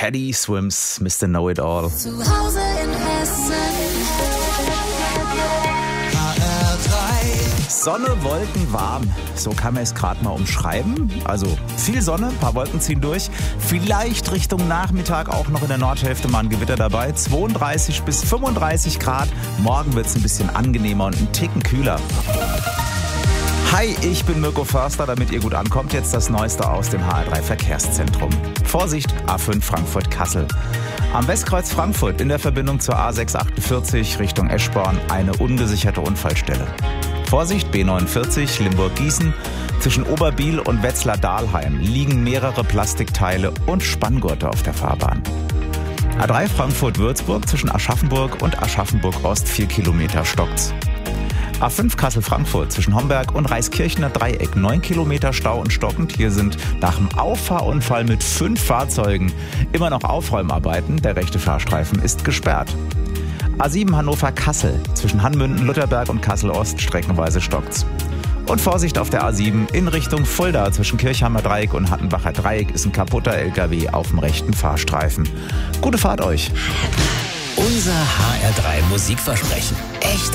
Teddy Swims, Mr. Know-It-All. Zu Hause in Hessen. Sonne, Wolken, warm. So kann man es gerade mal umschreiben. Also viel Sonne, ein paar Wolken ziehen durch. Vielleicht Richtung Nachmittag auch noch in der Nordhälfte mal ein Gewitter dabei. 32 bis 35 Grad. Morgen wird es ein bisschen angenehmer und ein Ticken kühler. Hi, ich bin Mirko Förster, damit ihr gut ankommt. Jetzt das Neueste aus dem HR3 Verkehrszentrum. Vorsicht, A5 Frankfurt-Kassel. Am Westkreuz Frankfurt in der Verbindung zur A648 Richtung Eschborn eine ungesicherte Unfallstelle. Vorsicht, B49 Limburg-Gießen. Zwischen Oberbiel und Wetzlar-Dahlheim liegen mehrere Plastikteile und Spanngurte auf der Fahrbahn. A3 Frankfurt-Würzburg zwischen Aschaffenburg und Aschaffenburg-Ost 4 Kilometer stockt's. A5 Kassel-Frankfurt zwischen Homberg und Reiskirchener Dreieck 9 Kilometer Stau und stockend. Hier sind nach dem Auffahrunfall mit 5 Fahrzeugen immer noch Aufräumarbeiten. Der rechte Fahrstreifen ist gesperrt. A7 Hannover-Kassel zwischen Hanmünden, Lutherberg und Kassel-Ost streckenweise stockt's. Und Vorsicht auf der A7 in Richtung Fulda zwischen Kirchheimer Dreieck und Hattenbacher Dreieck ist ein kaputter LKW auf dem rechten Fahrstreifen. Gute Fahrt euch! Unser HR3 Musikversprechen. Echt